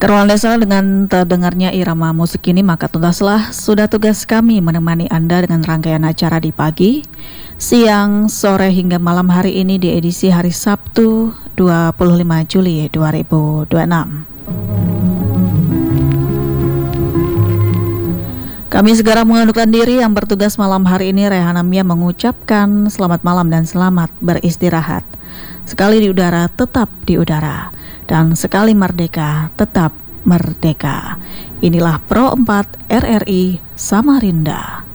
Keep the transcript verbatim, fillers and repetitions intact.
Keruan desa dengan terdengarnya irama musik ini, maka tuntaslah sudah tugas kami menemani Anda dengan rangkaian acara di pagi, siang, sore hingga malam hari ini di edisi hari Sabtu dua puluh lima Juli dua ribu dua puluh enam. Kami segera mengundurkan diri. Yang bertugas malam hari ini Rehana Mia mengucapkan selamat malam dan selamat beristirahat. Sekali di udara tetap di udara, dan sekali merdeka tetap merdeka. Inilah Pro empat R R I Samarinda.